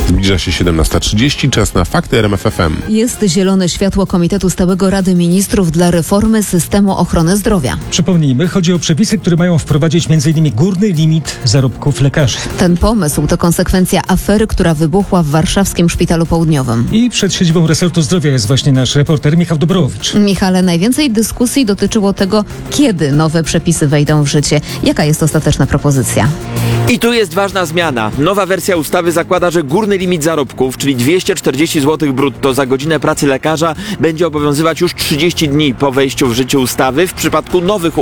Zbliża się 17:30, czas na Fakty RMF FM. Jest zielone światło Komitetu Stałego Rady Ministrów dla reformy systemu ochrony zdrowia. Przypomnijmy, chodzi o przepisy, które mają wprowadzić m.in. górny limit zarobków lekarzy. Ten pomysł to konsekwencja afery, która wybuchła w warszawskim Szpitalu Południowym. I przed siedzibą resortu zdrowia jest właśnie nasz reporter Michał Dobrowicz. Michale, najwięcej dyskusji dotyczyło tego, kiedy nowe przepisy wejdą w życie. Jaka jest ostateczna propozycja? I tu jest ważna zmiana. Nowa wersja ustawy zakłada, że górny limit zarobków, czyli 240 zł brutto za godzinę pracy lekarza, będzie obowiązywać już 30 dni po wejściu w życie ustawy w przypadku nowych